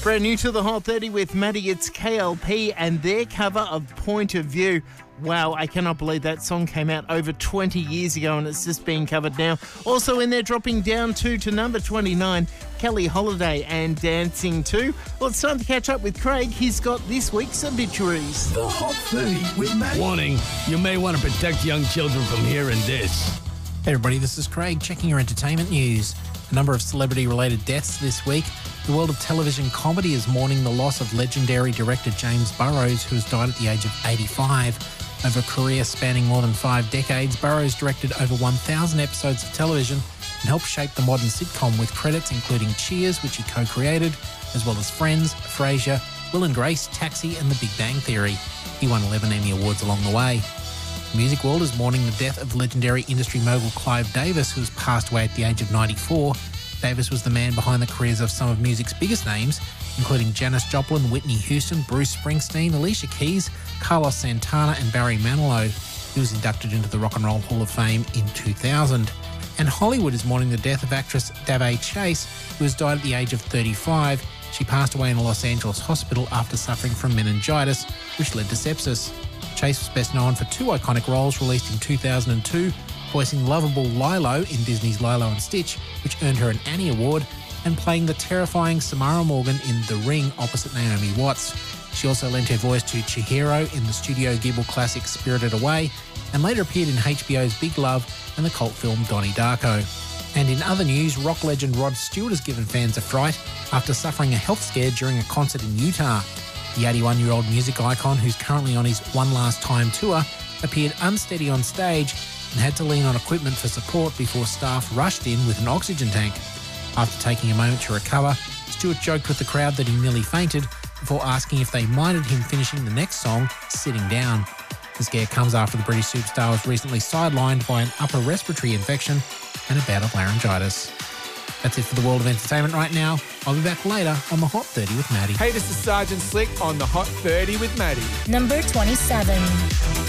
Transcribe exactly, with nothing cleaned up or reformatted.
Brand new to the Hot thirty with Maddie, it's K L P and their cover of Point of View. Wow, I cannot believe that song came out over twenty years ago and it's just being covered now. Also in there, dropping down two to number twenty-nine, Kelly Holiday and Dancing too. Well, it's time to catch up with Craig. He's got this week's obituaries. The Hot thirty with Maddie. Warning, you may want to protect young children from hearing this. Hey everybody, this is Craig checking your entertainment news. A number of celebrity-related deaths this week. The world of television comedy is mourning the loss of legendary director James Burrows, who has died at the age of eighty-five. Over a career spanning more than five decades, Burrows directed over one thousand episodes of television and helped shape the modern sitcom with credits including Cheers, which he co-created, as well as Friends, Frasier, Will and Grace, Taxi and The Big Bang Theory. He won eleven Emmy Awards along the way. The music world is mourning the death of legendary industry mogul Clive Davis, who has passed away at the age of ninety-four. Davis was the man behind the careers of some of music's biggest names, including Janis Joplin, Whitney Houston, Bruce Springsteen, Alicia Keys, Carlos Santana and Barry Manilow. He was inducted into the Rock and Roll Hall of Fame in two thousand. And Hollywood is mourning the death of actress Davy Chase, who has died at the age of thirty-five. She passed away in a Los Angeles hospital after suffering from meningitis, which led to sepsis. Chase was best known for two iconic roles released in two thousand two, voicing lovable Lilo in Disney's Lilo and Stitch, which earned her an Annie Award, and playing the terrifying Samara Morgan in The Ring opposite Naomi Watts. She also lent her voice to Chihiro in the Studio Ghibli classic Spirited Away, and later appeared in H B O's Big Love and the cult film Donnie Darko. And in other news, rock legend Rod Stewart has given fans a fright after suffering a health scare during a concert in Utah. The eighty-one-year-old music icon, who's currently on his One Last Time tour, appeared unsteady on stage and had to lean on equipment for support before staff rushed in with an oxygen tank. After taking a moment to recover, Stewart joked with the crowd that he nearly fainted before asking if they minded him finishing the next song sitting down. The scare comes after the British superstar was recently sidelined by an upper respiratory infection and a bout of laryngitis. That's it for the world of entertainment right now. I'll be back later on the Hot thirty with Maddie. Hey, this is Sergeant Slick on the Hot thirty with Maddie. Number twenty-seven.